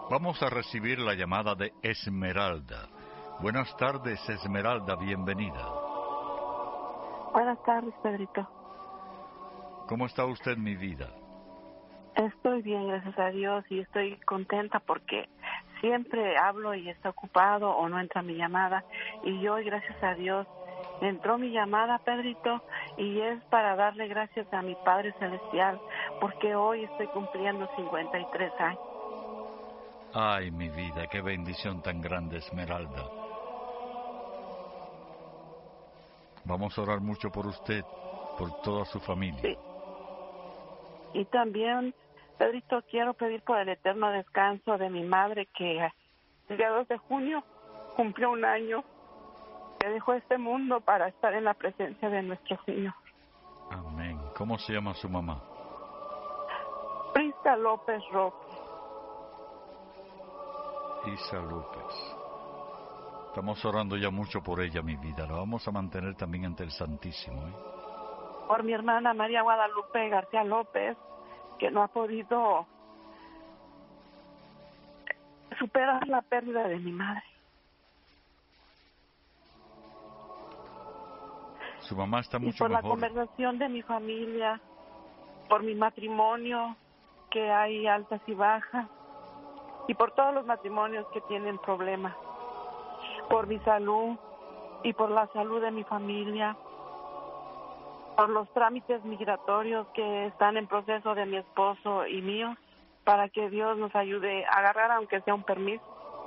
Vamos a recibir la llamada de Esmeralda. Buenas tardes, Esmeralda, bienvenida. Buenas tardes, Pedrito. ¿Cómo está usted, mi vida? Estoy bien, gracias a Dios, y estoy contenta porque siempre hablo y está ocupado o no entra mi llamada. Y hoy, gracias a Dios, entró mi llamada, Pedrito, y es para darle gracias a mi Padre Celestial, porque hoy estoy cumpliendo 53 años. Ay, mi vida, qué bendición tan grande, Esmeralda. Vamos a orar mucho por usted, por toda su familia. Sí. Y también, Pedrito, quiero pedir por el eterno descanso de mi madre, que el día 2 de junio cumplió un año, que dejó este mundo para estar en la presencia de nuestro Señor. Amén. ¿Cómo se llama su mamá? Prisca López Roque. Isa López. Estamos orando ya mucho por ella, mi vida. La vamos a mantener también ante el Santísimo, ¿eh? Por mi hermana María Guadalupe García López, que no ha podido superar la pérdida de mi madre. Su mamá está mucho y por mejor. La conversación de mi familia, por mi matrimonio, que hay altas y bajas, y por todos los matrimonios que tienen problemas, por mi salud y por la salud de mi familia, por los trámites migratorios que están en proceso de mi esposo y mío, para que Dios nos ayude a agarrar aunque sea un permiso.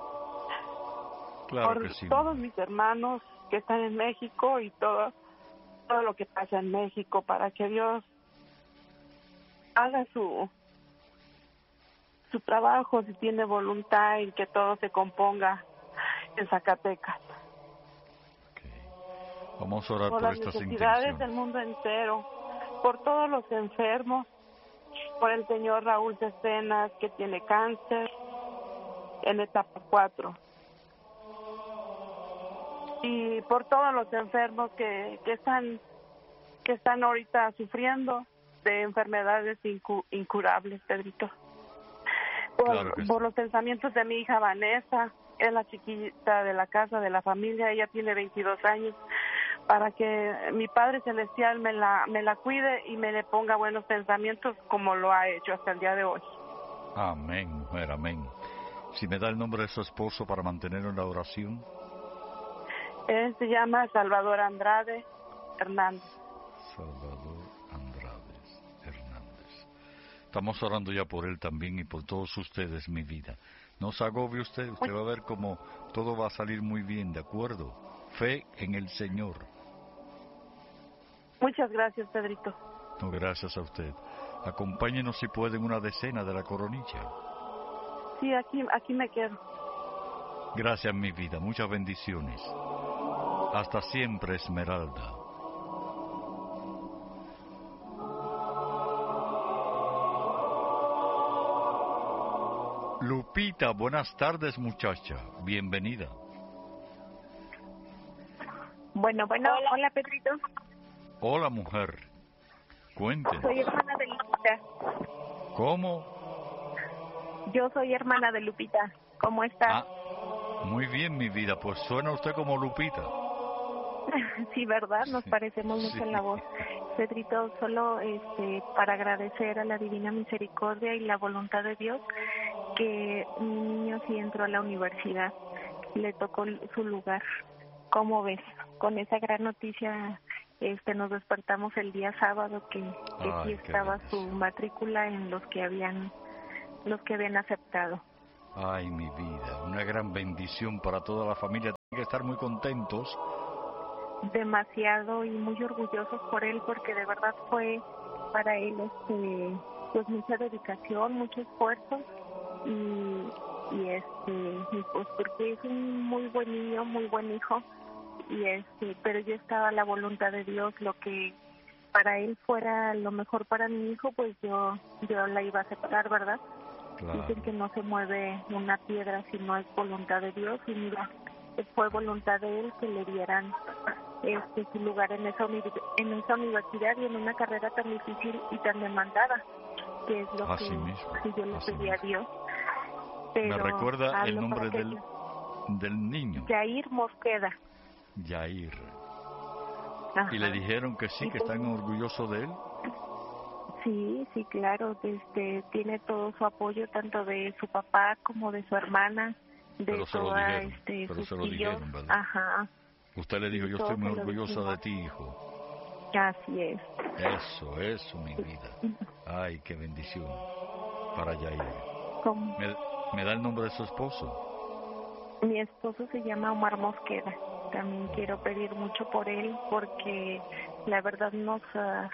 Claro Por que sí. todos mis hermanos que están en México y todo lo que pasa en México, para que Dios haga su trabajo, si tiene voluntad, y que todo se componga en Zacatecas. Okay. Vamos a orar por las estas necesidades intenciones del mundo entero, por todos los enfermos, por el señor Raúl Cecenas, que tiene cáncer en etapa 4, y por todos los enfermos que están ahorita sufriendo de enfermedades incurables, Pedrito. Por los pensamientos de mi hija Vanessa, es la chiquita de la casa, de la familia, ella tiene 22 años, para que mi Padre Celestial me la cuide y me le ponga buenos pensamientos como lo ha hecho hasta el día de hoy. Amén, mujer, amén. Si me da el nombre de su esposo para mantenerlo en la oración. Él se llama Salvador Andrade Hernández. Salvador Andrade Hernández. Estamos orando ya por él también y por todos ustedes, mi vida. No se agobie usted va a ver cómo todo va a salir muy bien, ¿de acuerdo? Fe en el Señor. Muchas gracias, Pedrito. No, gracias a usted. Acompáñenos si puede en una decena de la coronilla. Sí, aquí me quedo. Gracias, mi vida. Muchas bendiciones. Hasta siempre, Esmeralda. Lupita, buenas tardes, muchacha. Bienvenida. Bueno, hola Pedrito. Hola, mujer. Cuéntenos. Soy hermana de Lupita. ¿Cómo? Yo soy hermana de Lupita. ¿Cómo está? Muy bien, mi vida. Pues suena usted como Lupita. Sí, ¿verdad? Nos parecemos mucho en la voz. Pedrito, solo para agradecer a la Divina Misericordia y la voluntad de Dios que mi niño sí entró a la universidad. Le tocó su lugar. ¿Cómo ves? Con esa gran noticia nos despertamos el día sábado que sí estaba su matrícula en los que habían aceptado. Ay, mi vida, una gran bendición para toda la familia. Tienen que estar muy contentos. Demasiado, y muy orgullosos por él, porque de verdad fue para él pues mucha dedicación, mucho esfuerzo, y pues porque es un muy buen niño, muy buen hijo, y pero ya estaba la voluntad de Dios. Lo que para él fuera lo mejor para mi hijo, pues yo la iba a aceptar, ¿verdad? Claro. Dicen que no se mueve una piedra si no es voluntad de Dios, y mira, fue voluntad de él que le dieran su lugar en esa universidad y en una carrera tan difícil y tan demandada, que es lo que yo le pedí a Dios. Pero ¿me recuerda el nombre del niño? Yair Mosqueda. Yair. Ajá. ¿Y le dijeron que sí, que están orgullosos de él? Sí, claro. Tiene todo su apoyo, tanto de su papá como de su hermana, de pero se lo toda dijeron, pero se lo tíos. dijeron, ¿verdad? Ajá. Usted le dijo, yo estoy muy orgullosa de ti, hijo. Así es. Eso, mi vida. Ay, qué bendición para Yair. ¿Me da el nombre de su esposo? Mi esposo se llama Omar Mosqueda. También quiero pedir mucho por él, porque la verdad nos da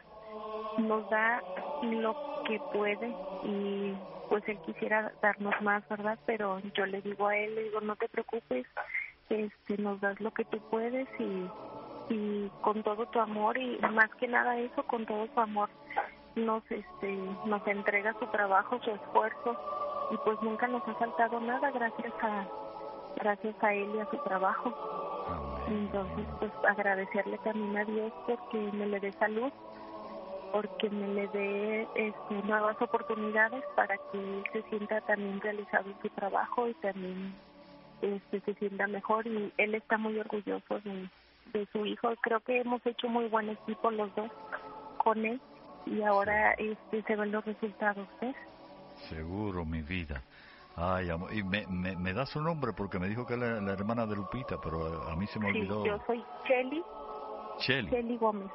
lo que puede, y pues él quisiera darnos más, ¿verdad? Pero yo le digo a él, no te preocupes, nos das lo que tú puedes, y con todo tu amor, y más que nada eso, con todo tu amor nos entrega su trabajo, su esfuerzo, y pues nunca nos ha faltado nada gracias a él y a su trabajo. Entonces, pues agradecerle también a Dios porque me le dé salud, porque me le dé nuevas oportunidades para que él se sienta también realizado en su trabajo y también se sienta mejor, y él está muy orgulloso de su hijo. Creo que hemos hecho muy buen equipo los dos con él, y ahora se ven los resultados, ¿ves? Seguro, mi vida. Ay, amor. Y me da su nombre porque me dijo que era la hermana de Lupita, pero a mí se me olvidó. Sí, yo soy Chely Gómez.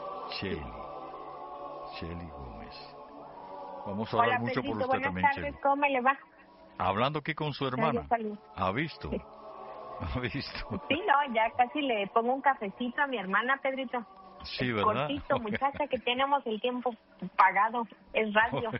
Chely Gómez. Vamos a hablar mucho Pedrito, por usted buenas también, tardes, Chely. ¿cómo le va? Hablando aquí con su hermana. ¿Ha visto? Sí, no, ya casi le pongo un cafecito a mi hermana, Pedrito. Sí, ¿verdad? Cortito, muchacha, que tenemos el tiempo pagado, es radio.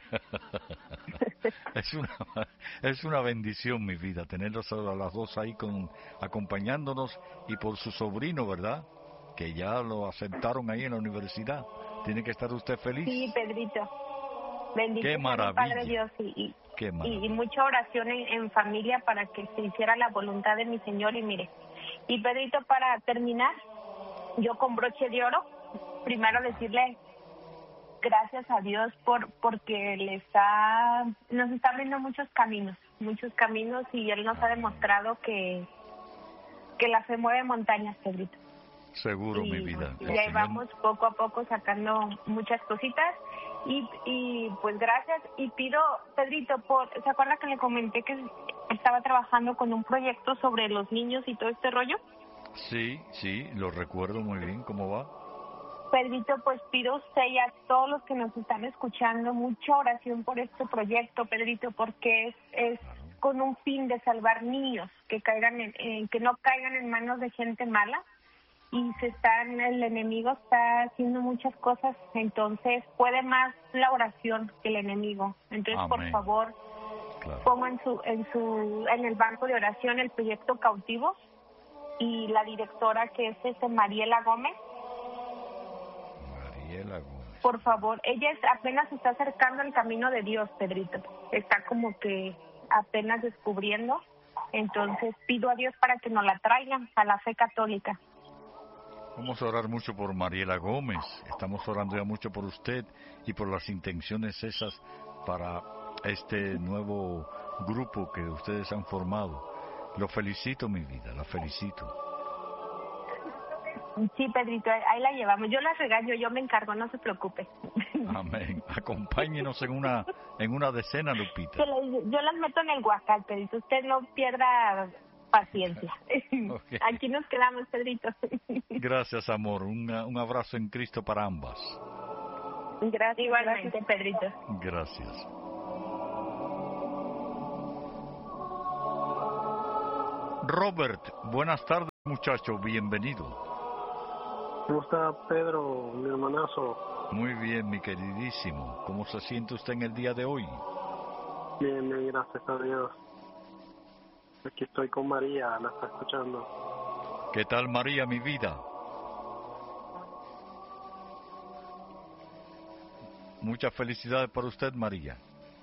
Es una bendición, mi vida, tenerlos a las dos ahí acompañándonos, y por su sobrino, ¿verdad? Que ya lo aceptaron ahí en la universidad. Tiene que estar usted feliz. Sí, Pedrito. Bendito Qué sea maravilla. mi Padre Dios, y mucha oración en familia para que se hiciera la voluntad de mi Señor. Y mire, y Pedrito, para terminar, yo con broche de oro, primero decirle gracias a Dios porque nos está abriendo muchos caminos, y Él nos ha demostrado que la fe mueve montañas, Pedrito. Seguro, mi vida. Y ahí vamos poco a poco sacando muchas cositas, y pues gracias. Y pido, Pedrito, ¿se acuerda que le comenté que estaba trabajando con un proyecto sobre los niños y todo este rollo? Sí, lo recuerdo muy bien. ¿Cómo va? Pedrito, pues pido a usted y a todos los que nos están escuchando mucha oración por este proyecto, Pedrito, porque es con un fin de salvar niños que no caigan en manos de gente mala, y el enemigo está haciendo muchas cosas, entonces puede más la oración que el enemigo. Entonces, amén. Por favor, ponga en el banco de oración el proyecto Cautivos, y la directora, que es Mariela Gómez. Por favor, ella apenas se está acercando al camino de Dios, Pedrito. Está como que apenas descubriendo. Entonces pido a Dios para que nos la traigan a la fe católica. Vamos a orar mucho por Mariela Gómez. Estamos orando ya mucho por usted y por las intenciones esas para este nuevo grupo que ustedes han formado. Lo felicito, mi vida, la felicito. Sí, Pedrito, ahí la llevamos. Yo la regaño, yo me encargo, no se preocupe. Amén. Acompáñenos en una decena, Lupita. Yo las meto en el huacal, Pedrito. Usted no pierda paciencia. Okay. Aquí nos quedamos, Pedrito. Gracias, amor. Un abrazo en Cristo para ambas. Gracias. Igualmente, Pedrito. Gracias. Robert, buenas tardes, muchacho. Bienvenido. ¿Cómo está, Pedro, mi hermanazo? Muy bien, mi queridísimo. ¿Cómo se siente usted en el día de hoy? Bien, gracias a Dios. Aquí estoy con María, la está escuchando. ¿Qué tal, María, mi vida? Muchas felicidades para usted, María.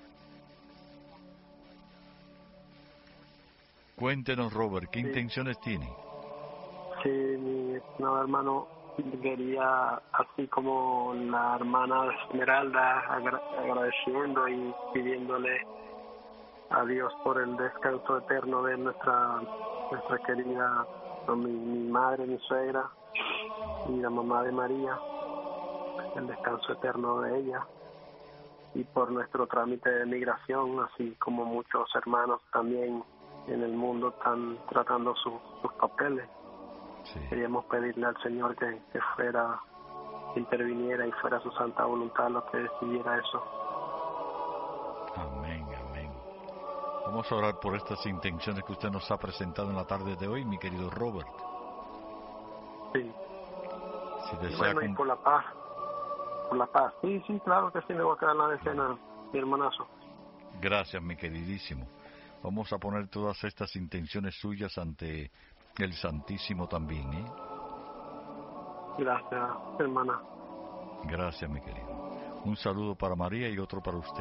Cuéntenos, Robert, ¿qué intenciones tiene? Sí, mi estimado hermano, quería, así como la hermana Esmeralda, agradeciendo y pidiéndole a Dios por el descanso eterno de nuestra querida, mi madre, mi suegra y la mamá de María, el descanso eterno de ella, y por nuestro trámite de migración, así como muchos hermanos también en el mundo están tratando sus papeles. Sí. Queríamos pedirle al Señor que fuera, que interviniera y fuera su santa voluntad lo que decidiera eso. Amén, amén. Vamos a orar por estas intenciones que usted nos ha presentado en la tarde de hoy, mi querido Robert. Sí. Si desea Bueno, y por la paz. Por la paz. Sí, claro que sí, me voy a quedar en la decena, mi hermanazo. Gracias, mi queridísimo. Vamos a poner todas estas intenciones suyas ante el Santísimo también, ¿eh? Gracias, hermana. Gracias, mi querido. Un saludo para María y otro para usted.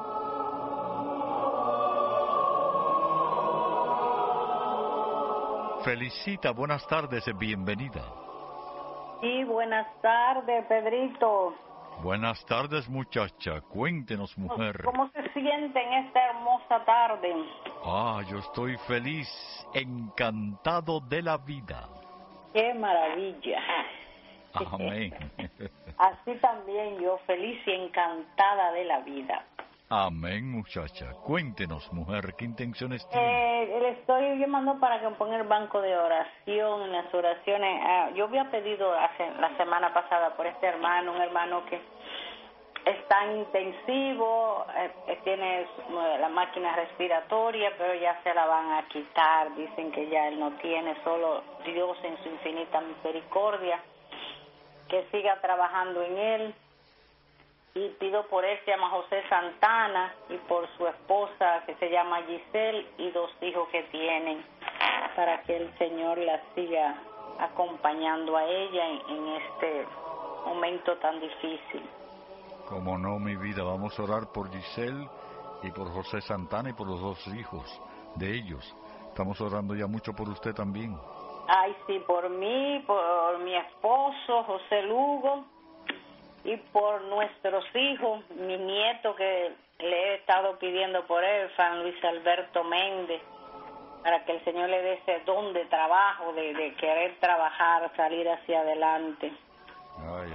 Felicita, buenas tardes, bienvenida. Sí, buenas tardes, Pedrito. Buenas tardes, muchacha. Cuéntenos, mujer. ¿Cómo se siente en esta hermosa tarde? Yo estoy feliz, encantado de la vida. ¡Qué maravilla! Amén. Así también yo, feliz y encantada de la vida. Amén, muchacha. Cuéntenos, mujer, ¿qué intenciones tiene? Le estoy llamando para que me ponga el banco de oración, en las oraciones. Yo había pedido la semana pasada por este hermano, un hermano que está en intensivo, tiene la máquina respiratoria, pero ya se la van a quitar. Dicen que ya él no tiene, solo Dios en su infinita misericordia, que siga trabajando en él. Y pido por él, se llama José Santana, y por su esposa que se llama Giselle, y 2 hijos que tienen, para que el Señor la siga acompañando a ella en este momento tan difícil. Como no, mi vida, vamos a orar por Giselle y por José Santana y por los 2 hijos de ellos. Estamos orando ya mucho por usted también. Ay, sí, por mí, por mi esposo, José Lugo, y por nuestros hijos, mi nieto que le he estado pidiendo por él, San Luis Alberto Méndez, para que el Señor le dé ese don de trabajo, de querer trabajar, salir hacia adelante. Ay.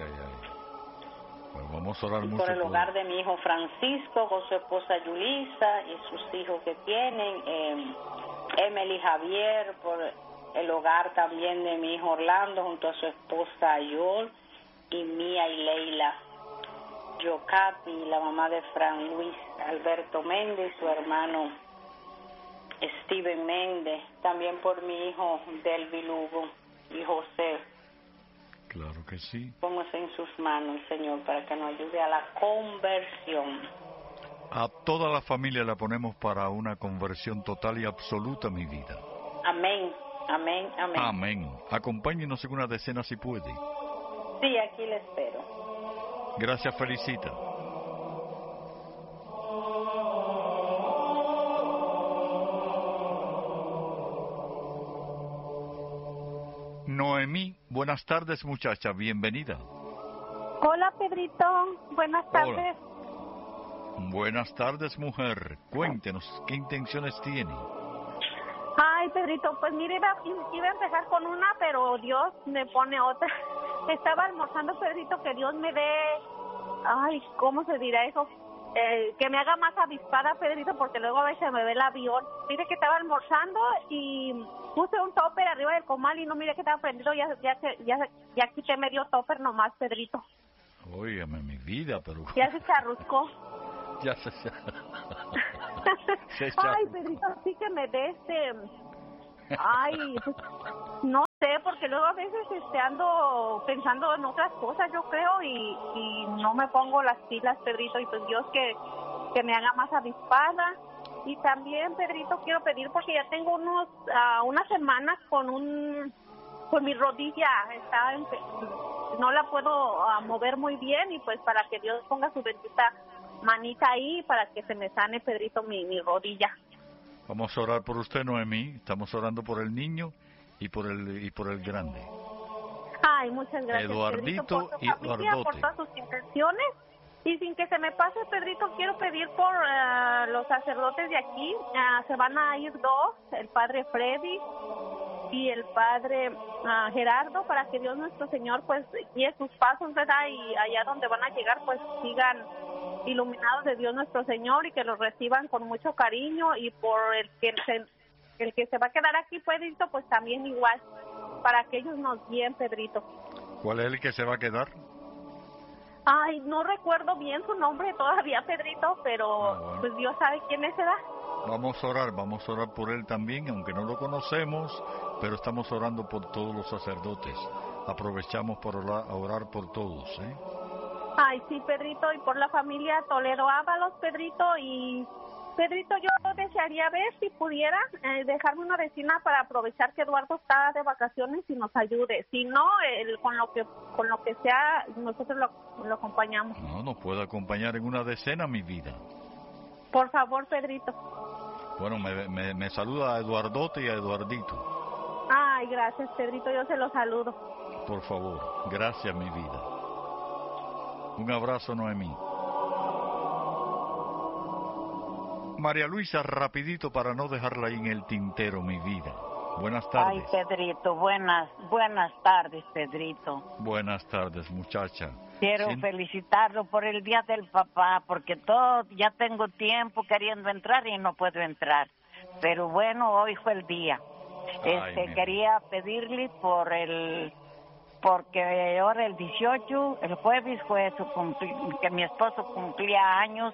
Pues vamos a orar y mucho por el hogar de mi hijo Francisco, con su esposa Yulisa y sus hijos que tienen, Emily Javier, por el hogar también de mi hijo Orlando, junto a su esposa Ayol, y Mía y Leila Yocati, la mamá de Fran Luis Alberto Méndez, su hermano Steven Méndez, también por mi hijo Delvi Lugo y José. Claro que sí. Póngase en sus manos, Señor, para que nos ayude a la conversión. A toda la familia la ponemos para una conversión total y absoluta, mi vida. Amén, amén, amén. Amén. Acompáñenos en una decena si puede. Sí, aquí le espero. Gracias, felicita. Noemí, buenas tardes, muchacha, bienvenida. Hola, Pedrito, buenas tardes. Hola. Buenas tardes, mujer. Cuéntenos, ¿qué intenciones tiene? Ay, Pedrito, pues mire, iba a empezar con una, pero Dios me pone otra. Estaba almorzando, Pedrito, que Dios me dé, ay, ¿cómo se dirá eso? Que me haga más avispada, Pedrito, porque luego a veces me ve el avión. Mire que estaba almorzando y puse un topper arriba del comal y no mire que estaba prendido, ya quité medio topper nomás, Pedrito. Óigame, mi vida, pero... Ya se charruscó. Ya se Ay, Pedrito, sí que me dé ay, pues, no sé, porque luego a veces ando pensando en otras cosas, yo creo, y no me pongo las pilas, Pedrito, y pues Dios que me haga más avispada. Y también, Pedrito, quiero pedir, porque ya tengo unas semanas con mi rodilla, no la puedo mover muy bien, y pues para que Dios ponga su bendita manita ahí para que se me sane, Pedrito, mi rodilla. Vamos a orar por usted, Noemí. Estamos orando por el niño y por el grande. Ay, muchas gracias, Eduardito Pedrito, por su y familia, Eduardote. por todas sus intenciones, Y sin que se me pase, Pedrito, quiero pedir por los sacerdotes de aquí. Se van a ir dos, el padre Freddy y el padre Gerardo, para que Dios nuestro Señor pues guíe sus pasos, ¿verdad? Y allá donde van a llegar pues sigan iluminados de Dios nuestro Señor y que los reciban con mucho cariño. Y por el que se va a quedar aquí, Pedrito, pues también igual, para que ellos nos guíen, Pedrito. ¿Cuál es el que se va a quedar? Ay, no recuerdo bien su nombre todavía, Pedrito, pero bueno, pues Dios sabe quién es, ¿verdad? Vamos a orar por él también, aunque no lo conocemos, pero estamos orando por todos los sacerdotes. Aprovechamos por orar por todos, ¿eh? Ay, sí, Pedrito, y por la familia Toledo Ábalos, Pedrito, y Pedrito, yo desearía ver si pudiera dejarme una vecina para aprovechar que Eduardo está de vacaciones y nos ayude. Si no, con lo que sea, nosotros lo acompañamos. No, nos puede acompañar en una decena, mi vida. Por favor, Pedrito. Bueno, me saluda a Eduardote y a Eduardito. Ay, gracias, Pedrito, yo se lo saludo. Por favor, gracias, mi vida. Un abrazo, Noemí. María Luisa, rapidito para no dejarla ahí en el tintero, mi vida. Buenas tardes. Ay, Pedrito, buenas tardes, Pedrito. Buenas tardes, muchacha. Quiero felicitarlo por el Día del Papá, porque ya tengo tiempo queriendo entrar y no puedo entrar. Pero bueno, hoy fue el día. Quería pedirle porque ahora el 18, el jueves fue que mi esposo cumplía años,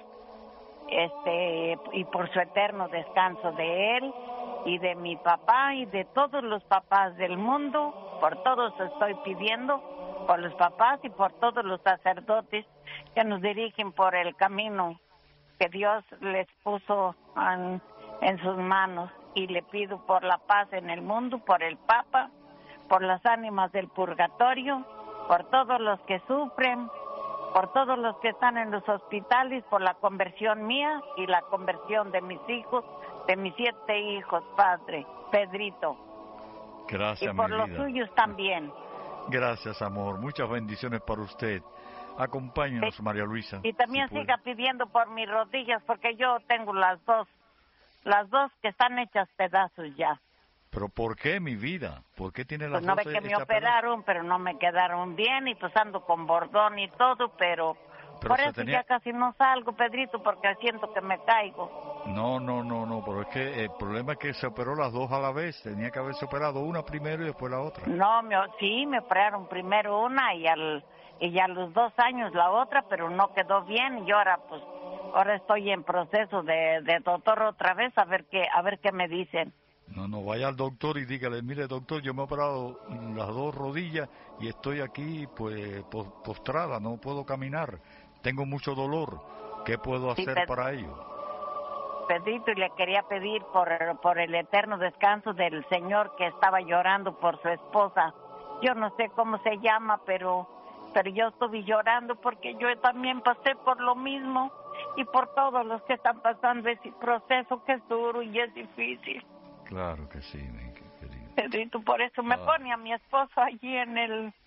y por su eterno descanso de él y de mi papá y de todos los papás del mundo, por todos estoy pidiendo, por los papás y por todos los sacerdotes que nos dirigen por el camino que Dios les puso en sus manos, y le pido por la paz en el mundo, por el Papa, por las ánimas del purgatorio, por todos los que sufren, por todos los que están en los hospitales, por la conversión mía y la conversión de mis hijos, de mis 7 hijos, Padre, Pedrito. Gracias, y por mi los vida. suyos también. Gracias, amor. Muchas bendiciones para usted. Acompáñenos, María Luisa. Y también si siga pidiendo por mis rodillas, porque yo tengo las dos que están hechas pedazos ya. ¿Pero por qué, mi vida? ¿Por qué tiene las pues no dos ve que me hechas operaron, pedazos? pero no me quedaron bien, y pues ando con bordón y todo, pero por eso ya casi no salgo, Pedrito, porque siento que me caigo. No, pero es que el problema es que se operó las dos a la vez. Tenía que haberse operado una primero y después la otra. No, sí, me operaron primero una y a los 2 años la otra, pero no quedó bien, y ahora estoy en proceso de doctor otra vez, a ver qué me dicen. No, vaya al doctor y dígale, mire, doctor, yo me he operado las 2 rodillas y estoy aquí pues postrada, no puedo caminar, tengo mucho dolor, ¿qué puedo hacer para ello? Pedrito, y le quería pedir por el eterno descanso del señor que estaba llorando por su esposa. Yo no sé cómo se llama, pero yo estuve llorando porque yo también pasé por lo mismo, y por todos los que están pasando ese proceso que es duro y es difícil. Claro que sí, mi querido. Pedrito, por eso me pone a mi esposo allí en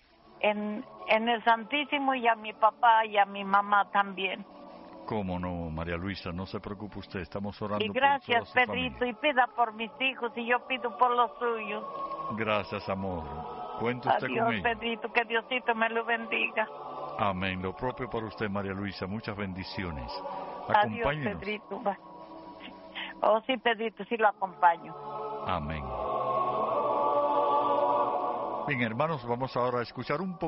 el Santísimo, y a mi papá y a mi mamá también. ¿Cómo no, María Luisa? No se preocupe usted, estamos orando y gracias, por toda su Pedrito, familia. y pida por mis hijos, y yo pido por los suyos. Gracias, amor. Cuente usted Adiós, con ellos. Pedrito, que Diosito me lo bendiga. Amén. Lo propio para usted, María Luisa. Muchas bendiciones. Adiós, Pedrito. Oh, sí, Pedrito, sí lo acompaño. Amén. Bien, hermanos, vamos ahora a escuchar un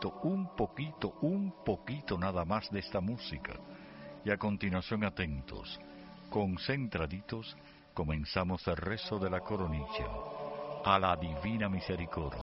poquito nada más de esta música. Y a continuación, atentos, concentraditos, comenzamos el rezo de la coronilla a la divina misericordia.